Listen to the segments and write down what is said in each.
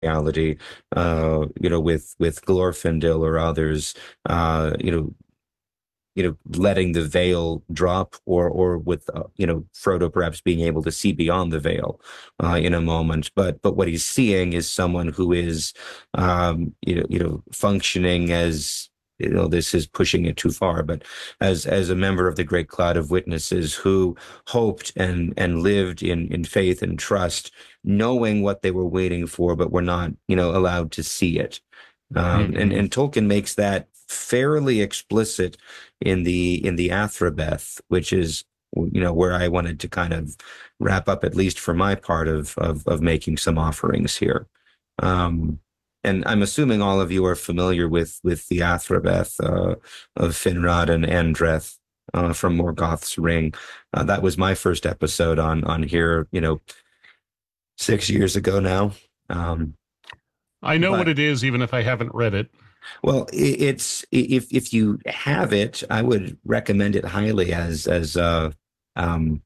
reality, with Glorfindel or others, uh, you know, letting the veil drop, or with Frodo perhaps being able to see beyond the veil in a moment. But what he's seeing is someone who is, functioning as. This is pushing it too far, but as a member of the great cloud of witnesses who hoped and lived in faith and trust, knowing what they were waiting for, but were not, allowed to see it. And Hmm. and Tolkien makes that fairly explicit in the Athrabeth, which is where I wanted to kind of wrap up, at least for my part of making some offerings here. Um, and I'm assuming all of you are familiar with the Athrabeth of Finrod and Andreth from Morgoth's Ring. That was my first episode on here, 6 years ago now. Um, I know what but it is, even if I haven't read it. Well, it's if you have it, I would recommend it highly um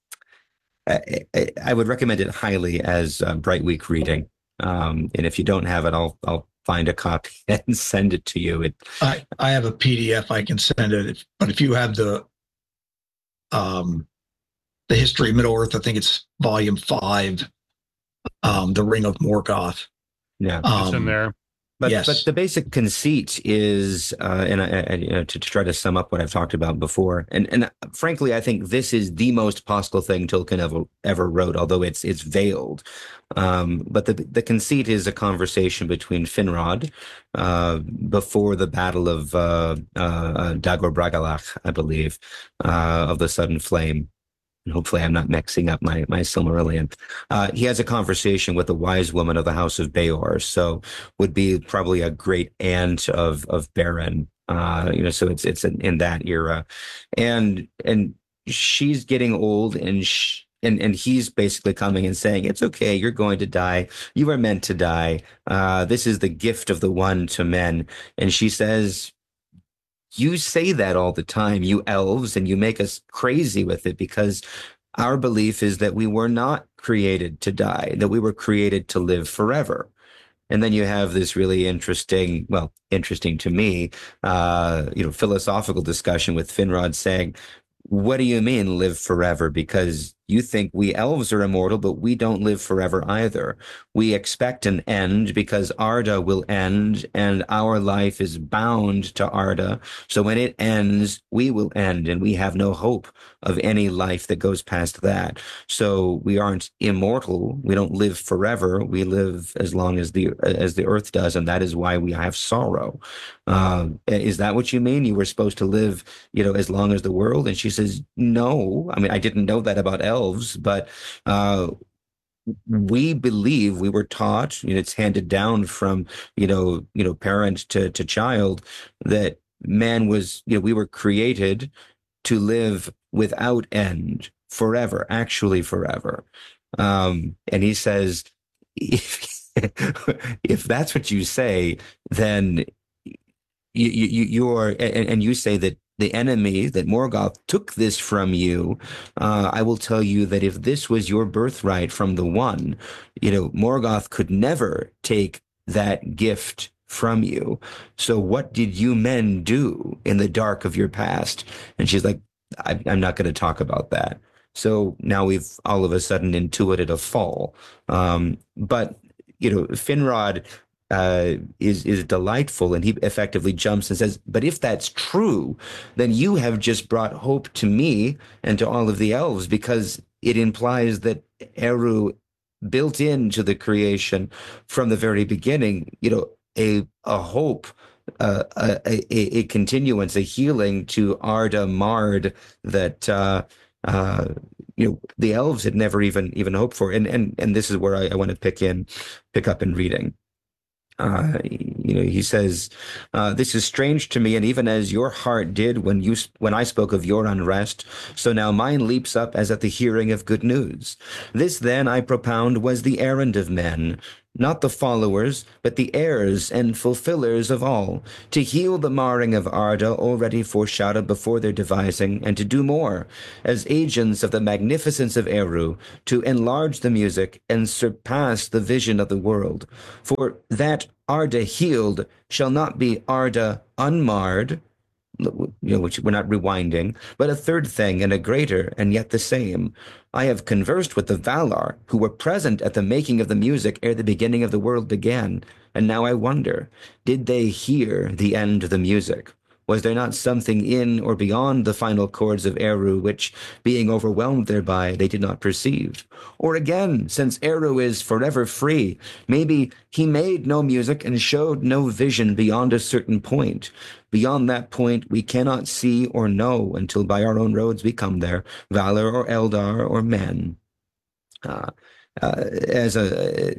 I would recommend it highly as Bright Week reading. And if you don't have it, I'll find a copy and send it to you. I have a PDF I can send it, but if you have um the history of Middle Earth, I think it's volume 5, the Ring of Morgoth. Yeah. It's in Um, there. But yes, the basic conceit is, to try to sum up what I've talked about before, and frankly, I think this is the most possible thing Tolkien ever wrote, although it's veiled. But the conceit is a conversation between Finrod, before the Battle of Dagor Bragollach, I believe, of the Sudden Flame. And hopefully I'm not mixing up my Silmarillion. He has a conversation with a wise woman of the House of Beor, so would be probably a great aunt of Beren. So it's in that era, and she's getting old, and he's basically coming and saying, "It's okay, you're going to die. You are meant to die. This is the gift of the one to men." And she says, "You say that all the time, you elves, and you make us crazy with it, because our belief is that we were not created to die, that we were created to live forever." And then you have this really interesting, well, interesting to me, philosophical discussion with Finrod saying, "What do you mean live forever? Because you think we elves are immortal, but we don't live forever either. We expect an end because Arda will end, and our life is bound to Arda. So when it ends, we will end, and we have no hope of any life that goes past that. So we aren't immortal. We don't live forever. We live as long as the earth does, and that is why we have sorrow." Is that what you mean? You were supposed to live, as long as the world? And she says, "No. I mean, I didn't know that about elves, but uh, we believe, we were taught, it's handed down from, parent to child, that man was, we were created to live without end forever, actually forever." And he says, if, if that's what you say, then you're, and you say that the enemy, that Morgoth took this from you. I will tell you that if this was your birthright from the one, Morgoth could never take that gift from you. So what did you men do in the dark of your past? And she's like, I'm not going to talk about that. So now we've all of a sudden intuited a fall. But Finrod is delightful, and he effectively jumps and says, "But if that's true, then you have just brought hope to me and to all of the elves, because it implies that Eru built into the creation from the very beginning, a hope, a continuance, a healing to Arda Mard that." The elves had never even hoped for, and this is where I want to pick up in reading. He says, "This is strange to me, and even as your heart did when I spoke of your unrest, so now mine leaps up as at the hearing of good news. This then I propound was the errand of men. not the followers, but the heirs and fulfillers of all, to heal the marring of Arda already foreshadowed before their devising, and to do more, as agents of the magnificence of Eru, to enlarge the music and surpass the vision of the world. For that Arda healed shall not be Arda unmarred, which we're not rewinding, but a third thing and a greater and yet the same. I have conversed with the Valar, who were present at the making of the music ere the beginning of the world began, and now I wonder, did they hear the end of the music? Was there not something in or beyond the final chords of Eru which, being overwhelmed thereby, they did not perceive? Or again, since Eru is forever free, maybe he made no music and showed no vision beyond a certain point. Beyond that point, we cannot see or know until by our own roads we come there, Valar or Eldar or men. As a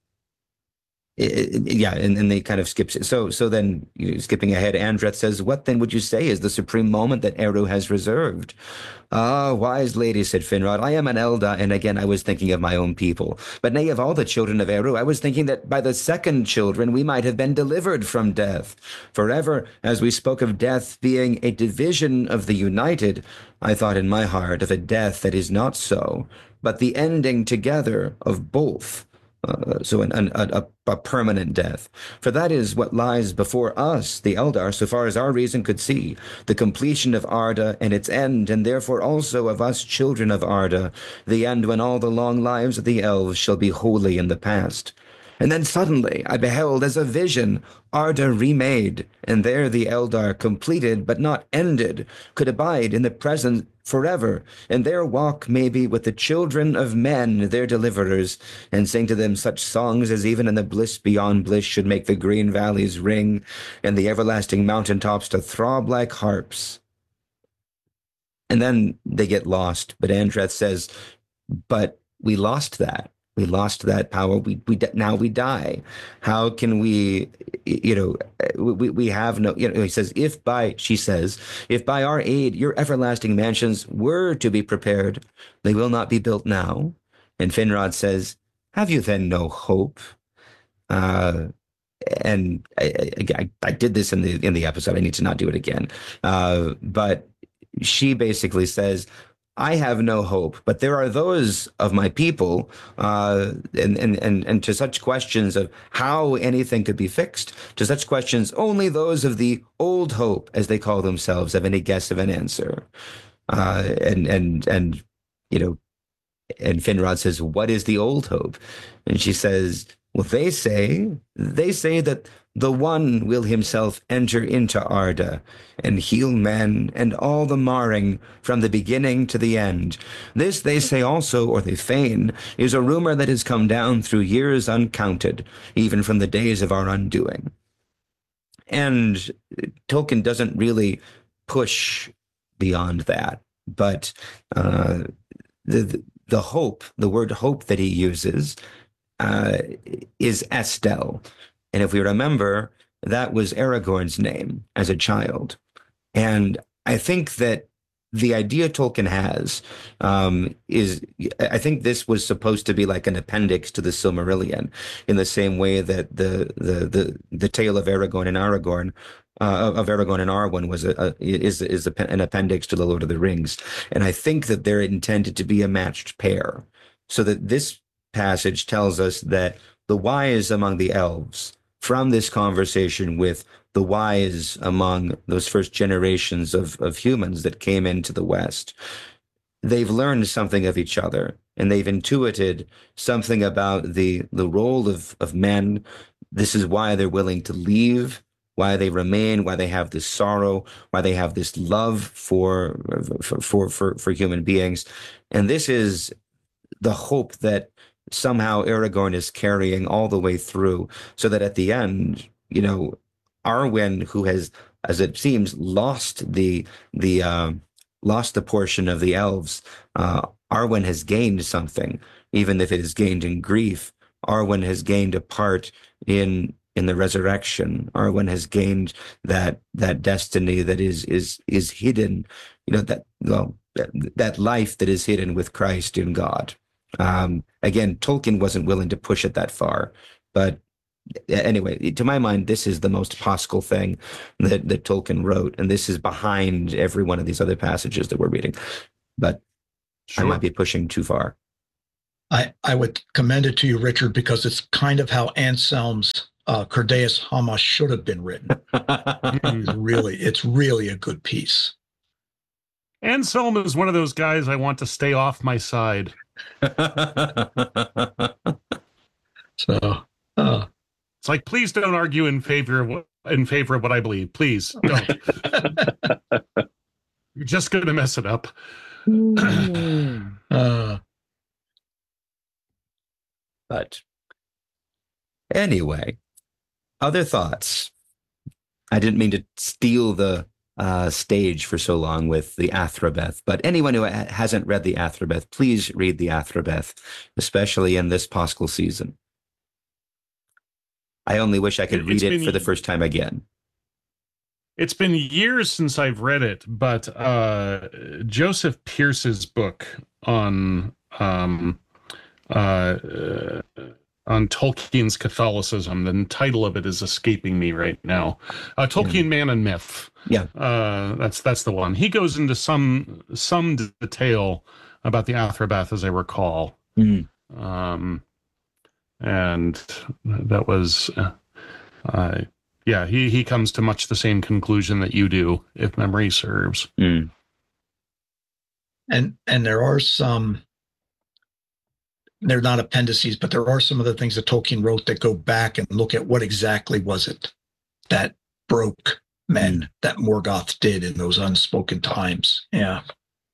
yeah, and they kind of skips it. So then, skipping ahead, Andreth says, "What then would you say is the supreme moment that Eru has reserved?" "Ah, wise lady," said Finrod, "I am an Eldar, and again I was thinking of my own people. But nay, of all the children of Eru, I was thinking that by the second children we might have been delivered from death. Forever, as we spoke of death being a division of the united, I thought in my heart of a death that is not so, but the ending together of both." So a permanent death. For that is what lies before us, the Eldar, so far as our reason could see, the completion of Arda and its end, and therefore also of us children of Arda, the end when all the long lives of the elves shall be wholly in the past. And then suddenly I beheld as a vision Arda remade, and there the Eldar completed but not ended, could abide in the present forever, and there walk maybe with the children of men, their deliverers, and sing to them such songs as even in the bliss beyond bliss should make the green valleys ring, and the everlasting mountain tops to throb like harps. And then they get lost, but Andreth says, but we lost that. We lost that power. Now we die. How can we, we have no, he says, she says, if by our aid your everlasting mansions were to be prepared, they will not be built now. And Finrod says, have you then no hope? And I did this in the episode. I need to not do it again. But she basically says, I have no hope, but there are those of my people, and to such questions of how anything could be fixed, to such questions, only those of the old hope, as they call themselves, have any guess of an answer. And Finrod says, what is the old hope? And she says, well, they say that the One will himself enter into Arda and heal men and all the marring from the beginning to the end. This they say also, or they feign, is a rumor that has come down through years uncounted, even from the days of our undoing. And Tolkien doesn't really push beyond that, but the hope, the word hope that he uses, is Estel. And if we remember, that was Aragorn's name as a child. And I think that the idea Tolkien has I think this was supposed to be like an appendix to the Silmarillion, in the same way that the tale of Aragorn and Aragorn, of Aragorn and Arwen is an appendix to the Lord of the Rings. And I think that they're intended to be a matched pair, so that this passage tells us that the wise among the elves, from this conversation with the wise among those first generations of humans that came into the West, they've learned something of each other, and they've intuited something about the role of men. This is why they're willing to leave, why they remain, why they have this sorrow, why they have this love for human beings. And this is the hope that somehow Aragorn is carrying all the way through, so that at the end, Arwen, who has, as it seems, lost the portion of the elves, Arwen has gained something, even if it is gained in grief. Arwen has gained a part in the resurrection. Arwen has gained that destiny that is hidden, that life that is hidden with Christ in God. Again, Tolkien wasn't willing to push it that far. But anyway, to my mind, this is the most Paschal thing that Tolkien wrote, and this is behind every one of these other passages that we're reading. But I might Sure. be pushing too far. I would commend it to you, Richard, because it's kind of how Anselm's Cordaeus Hamas should have been written. It's really a good piece. Anselm is one of those guys I want to stay off my side. So, It's like, please don't argue in favor of what I believe. Please don't. You're just going to mess it up. But anyway, other thoughts. I didn't mean to steal the stage for so long with the Athrobeth, but anyone who hasn't read the Athrobeth, please read the Athrobeth, especially in this Paschal season. I only wish I could read it for the first time again. It's been years since I've read it, but Joseph Pierce's book on Tolkien's Catholicism, the title of it is escaping me right now. Tolkien, Man and Myth. Yeah, that's the one. He goes into some detail about the Athrobeth, as I recall. Mm-hmm. And that was, he comes to much the same conclusion that you do, if memory serves. Mm. And there are some, they're not appendices, but there are some of the things that Tolkien wrote that go back and look at what exactly was it that broke men, that Morgoth did in those unspoken times. Yeah.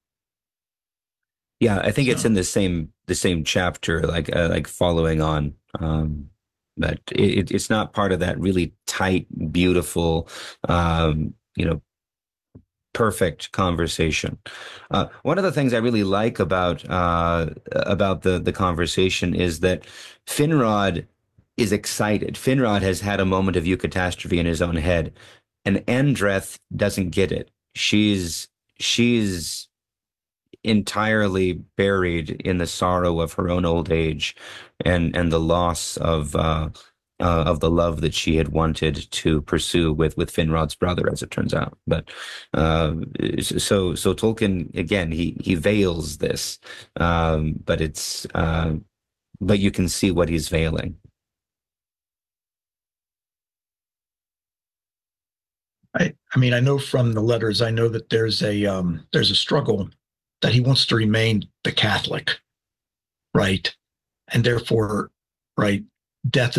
Yeah, I think it's in the same chapter, like following on. But it's not part of that really tight, beautiful, perfect conversation. One of the things I really like about the conversation is that Finrod is excited. Finrod has had a moment of eucatastrophe in his own head, and Andreth doesn't get it. She's entirely buried in the sorrow of her own old age and the loss of the love that she had wanted to pursue with Finrod's brother, as it turns out. But so Tolkien, again, he veils this, but you can see what he's veiling. I mean, I know from the letters, I know that there's a struggle that he wants to remain the Catholic, right? And therefore, right, death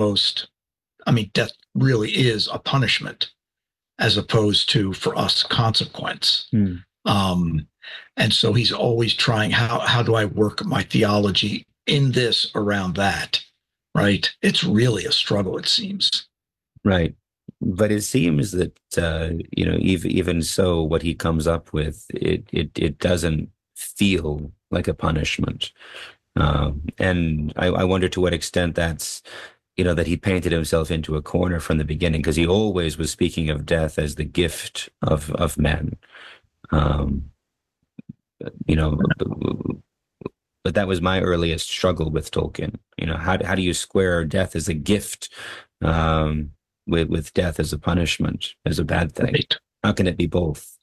really is a punishment as opposed to, for us, consequence. And so he's always trying, how do I work my theology in this around that, right? It's really a struggle, it seems. Right. But it seems that even so, what he comes up with, it doesn't feel like a punishment, and I wonder to what extent that's that he painted himself into a corner from the beginning, because he always was speaking of death as the gift of men, but that was my earliest struggle with Tolkien. How do you square death as a gift? With death as a punishment, as a bad thing. Right. How can it be both?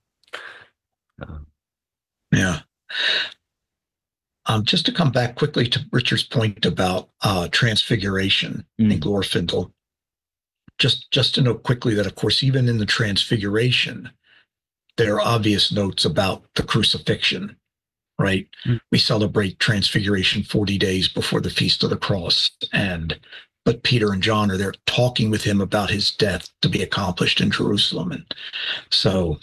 Yeah. Just to come back quickly to Richard's point about transfiguration in Glorfindel, just to note quickly that, of course, even in the Transfiguration, there are obvious notes about the crucifixion, right? We celebrate Transfiguration 40 days before the Feast of the Cross, but Peter and John are there talking with him about his death to be accomplished in Jerusalem. And so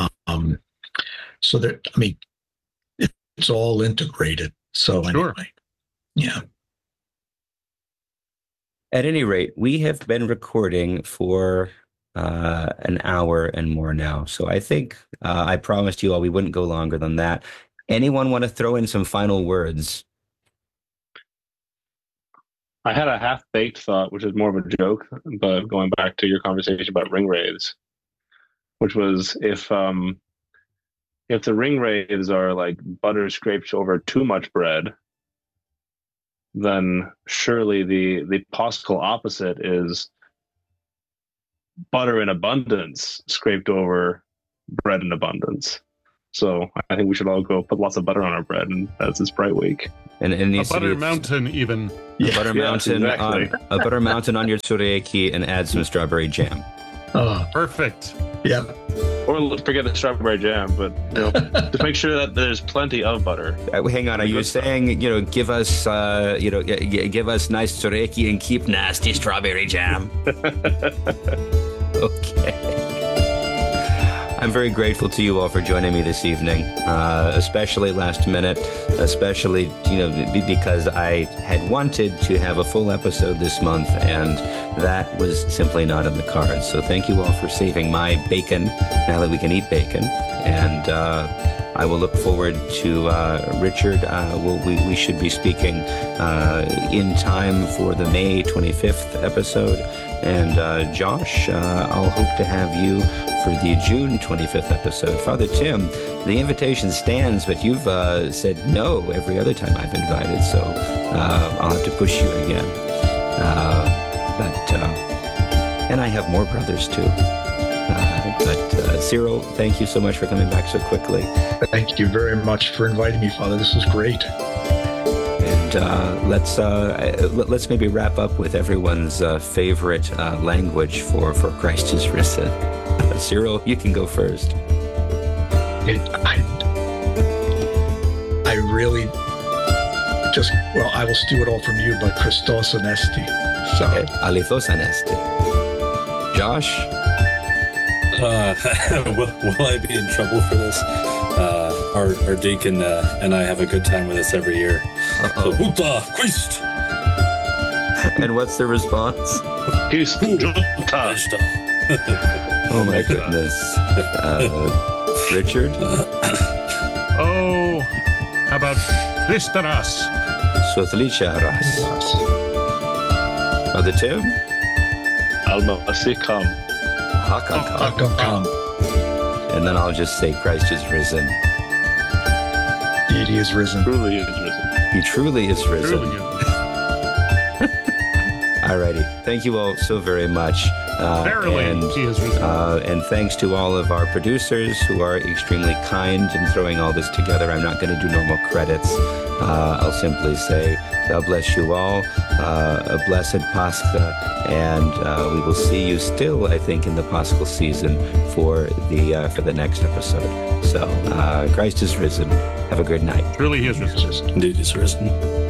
that, I mean, it's all integrated. So anyway, yeah. At any rate, we have been recording for an hour and more now. So I think I promised you all we wouldn't go longer than that. Anyone want to throw in some final words? I had a half-baked thought, which is more of a joke, but going back to your conversation about ring wraiths, which was if the ring wraiths are like butter scraped over too much bread, then surely the possible opposite is butter in abundance scraped over bread in abundance. So I think we should all go put lots of butter on our bread, and that's this bright week. And it A needs to butter be mountain, even. a butter Yes, mountain exactly. a butter mountain on your tsureiki, and add some strawberry jam. Perfect. Yeah. Or forget the strawberry jam, but just make sure that there's plenty of butter. Hang on, are you saying give us give us nice tsureiki and keep nasty strawberry jam? Okay. I'm very grateful to you all for joining me this evening, especially last minute, especially because I had wanted to have a full episode this month, and that was simply not in the cards. So thank you all for saving my bacon now that we can eat bacon, and I will look forward to Richard. We should be speaking in time for the May 25th episode, and Josh, I'll hope to have you for the June 25th episode. Father Tim, the invitation stands, but you've said no every other time I've invited, so I'll have to push you again. And I have more brothers too. But Cyril, thank you so much for coming back so quickly. Thank you very much for inviting me, Father. This was great. And let's maybe wrap up with everyone's favorite language for Christ is risen. Cyril, you can go first. I really I will steal it all from you, but Christos anesti. So, Alithos anesti. Josh? Will I be in trouble for this? Our deacon and I have a good time with this every year. So, Buta, Christ! And what's the response? Oh my goodness. Richard? Oh, how about Christaras? Sothlicharas. Father Tim? Alma asikam. Hakakam. And then I'll just say Christ is risen. Deity is risen. Truly is risen. He truly is risen. Truly is. Alrighty. Thank you all so very much. Verily, he is risen. And thanks to all of our producers who are extremely kind in throwing all this together. I'm not going to do normal credits. I'll simply say, God bless you all. A blessed Pascha. And we will see you still, I think, in the Paschal season for the next episode. So Christ is risen. Have a good night. Truly he is risen. Indeed, he's risen.